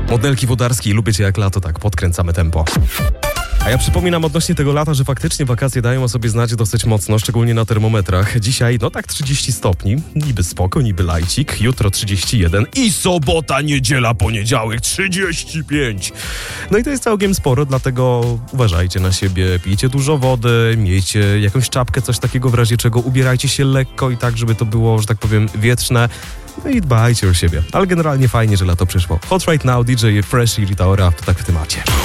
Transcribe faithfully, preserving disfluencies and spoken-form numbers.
Modelki Włodarskiej, lubię cię jak lato, tak, podkręcamy tempo. A ja przypominam odnośnie tego lata, że faktycznie wakacje dają o sobie znać dosyć mocno, szczególnie na termometrach. Dzisiaj, no tak trzydzieści stopni, niby spoko, niby lajcik, jutro trzydzieści jeden i sobota, niedziela, poniedziałek trzydzieści pięć. No i to jest całkiem sporo, dlatego uważajcie na siebie, pijcie dużo wody, miejcie jakąś czapkę, coś takiego w razie czego, ubierajcie się lekko i tak, żeby to było, że tak powiem, wietrzne. No i dbajcie o siebie. Ale generalnie fajnie, że lato przyszło. Hot Right Now, D J Fresh i Rita Ora, to tak w temacie.